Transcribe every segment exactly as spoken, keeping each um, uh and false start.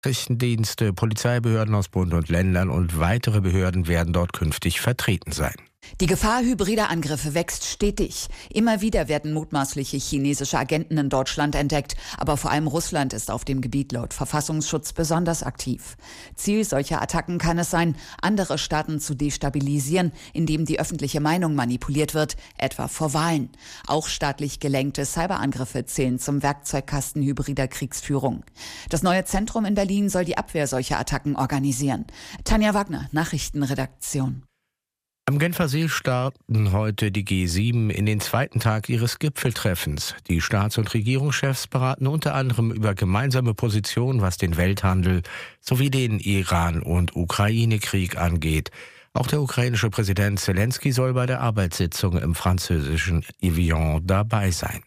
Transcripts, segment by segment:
Nachrichtendienste, Polizeibehörden aus Bund und Ländern und weitere Behörden werden dort künftig vertreten sein. Die Gefahr hybrider Angriffe wächst stetig. Immer wieder werden mutmaßliche chinesische Agenten in Deutschland entdeckt. Aber vor allem Russland ist auf dem Gebiet laut Verfassungsschutz besonders aktiv. Ziel solcher Attacken kann es sein, andere Staaten zu destabilisieren, indem die öffentliche Meinung manipuliert wird, etwa vor Wahlen. Auch staatlich gelenkte Cyberangriffe zählen zum Werkzeugkasten hybrider Kriegsführung. Das neue Zentrum in Berlin soll die Abwehr solcher Attacken organisieren. Tanja Wagner, Nachrichtenredaktion. Am Genfer See starten heute die G sieben in den zweiten Tag ihres Gipfeltreffens. Die Staats- und Regierungschefs beraten unter anderem über gemeinsame Positionen, was den Welthandel sowie den Iran- und Ukraine-Krieg angeht. Auch der ukrainische Präsident Zelensky soll bei der Arbeitssitzung im französischen Evian dabei sein.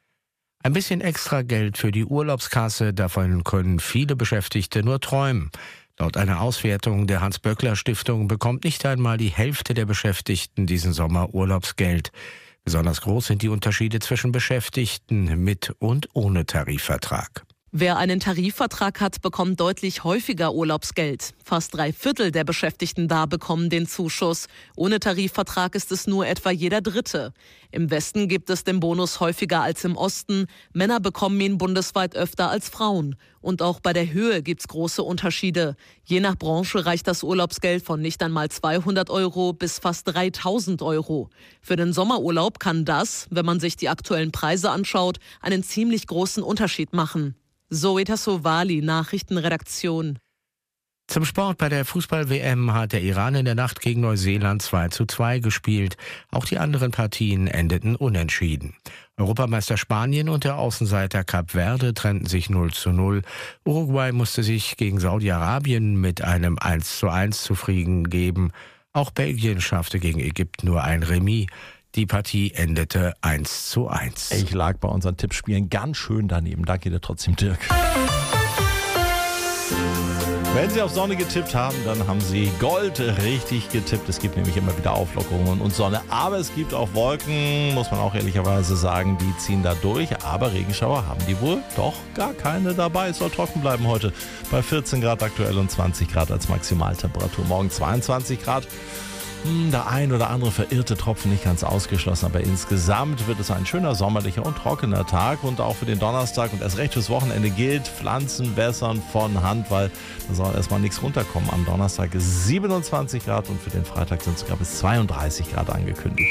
Ein bisschen extra Geld für die Urlaubskasse, davon können viele Beschäftigte nur träumen. Laut einer Auswertung der Hans-Böckler-Stiftung bekommt nicht einmal die Hälfte der Beschäftigten diesen Sommer Urlaubsgeld. Besonders groß sind die Unterschiede zwischen Beschäftigten mit und ohne Tarifvertrag. Wer einen Tarifvertrag hat, bekommt deutlich häufiger Urlaubsgeld. Fast drei Viertel der Beschäftigten da bekommen den Zuschuss. Ohne Tarifvertrag ist es nur etwa jeder Dritte. Im Westen gibt es den Bonus häufiger als im Osten. Männer bekommen ihn bundesweit öfter als Frauen. Und auch bei der Höhe gibt es große Unterschiede. Je nach Branche reicht das Urlaubsgeld von nicht einmal zweihundert Euro bis fast dreitausend Euro. Für den Sommerurlaub kann das, wenn man sich die aktuellen Preise anschaut, einen ziemlich großen Unterschied machen. Zoe Tassovali, Nachrichtenredaktion. Zum Sport: Bei der Fußball-W M hat der Iran in der Nacht gegen Neuseeland zwei zu zwei gespielt. Auch die anderen Partien endeten unentschieden. Europameister Spanien und der Außenseiter Kap Verde trennten sich null zu null. Uruguay musste sich gegen Saudi-Arabien mit einem eins zu eins zufrieden geben. Auch Belgien schaffte gegen Ägypten nur ein Remis. Die Partie endete eins zu eins. Ich lag bei unseren Tippspielen ganz schön daneben. Danke dir trotzdem, Dirk. Wenn Sie auf Sonne getippt haben, dann haben Sie Gold richtig getippt. Es gibt nämlich immer wieder Auflockerungen und Sonne. Aber es gibt auch Wolken, muss man auch ehrlicherweise sagen, die ziehen da durch. Aber Regenschauer haben die wohl doch gar keine dabei. Es soll trocken bleiben heute bei vierzehn Grad aktuell und zwanzig Grad als Maximaltemperatur. Morgen zweiundzwanzig Grad. Der ein oder andere verirrte Tropfen nicht ganz ausgeschlossen, aber insgesamt wird es ein schöner sommerlicher und trockener Tag. Und auch für den Donnerstag und erst recht fürs Wochenende gilt: Pflanzen wässern von Hand, weil da soll erstmal nichts runterkommen. Am Donnerstag ist siebenundzwanzig Grad und für den Freitag sind sogar bis zweiunddreißig Grad angekündigt.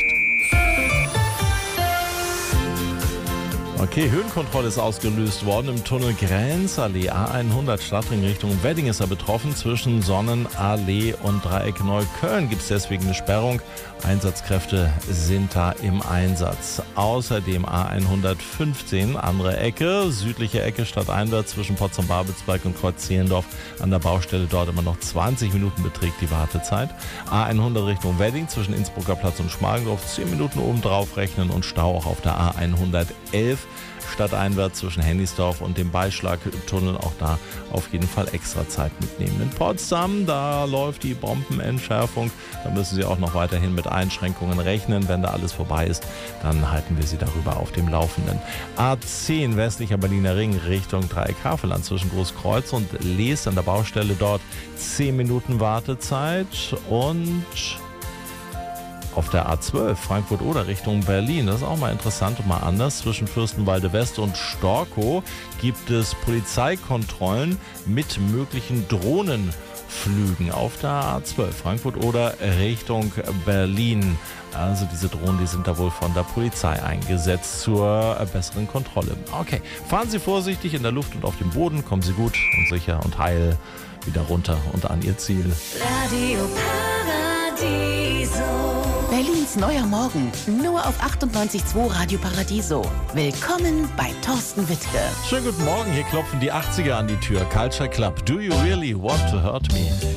Okay, Höhenkontrolle ist ausgelöst worden im Tunnel Grenzallee A hundert Stadtring Richtung Wedding ist er betroffen. Zwischen Sonnenallee und Dreieck Neukölln gibt es deswegen eine Sperrung. Einsatzkräfte sind da im Einsatz. Außerdem A hundertfünfzehn, andere Ecke, südliche Ecke stadteinwärts zwischen Potsdam-Babelsberg und Kreuz Zehlendorf. An der Baustelle dort immer noch zwanzig Minuten beträgt die Wartezeit. A hundert Richtung Wedding zwischen Innsbrucker Platz und Schmargendorf, zehn Minuten oben drauf rechnen und Stau auch auf der A hundertelf. Stadteinwärts zwischen Hennigsdorf und dem Beischlag-Tunnel, auch da auf jeden Fall extra Zeit mitnehmen. In Potsdam, da läuft die Bombenentschärfung. Da müssen Sie auch noch weiterhin mit Einschränkungen rechnen. Wenn da alles vorbei ist, dann halten wir Sie darüber auf dem Laufenden. A zehn westlicher Berliner Ring Richtung Dreieck Havelland zwischen Großkreuz und Lees an der Baustelle dort zehn Minuten Wartezeit. Und auf der A zwölf Frankfurt-Oder Richtung Berlin, das ist auch mal interessant und mal anders. Zwischen Fürstenwalde West und Storkow gibt es Polizeikontrollen mit möglichen Drohnenflügen auf der A zwölf Frankfurt-Oder Richtung Berlin. Also diese Drohnen, die sind da wohl von der Polizei eingesetzt zur besseren Kontrolle. Okay, fahren Sie vorsichtig in der Luft und auf dem Boden, kommen Sie gut und sicher und heil wieder runter und an Ihr Ziel. Radio Paradiso. Berlins neuer Morgen, nur auf achtundneunzig Komma zwei Radio Paradiso. Willkommen bei Thorsten Wittke. Schönen guten Morgen, hier klopfen die achtziger an die Tür. Culture Club, Do You Really Want to Hurt Me?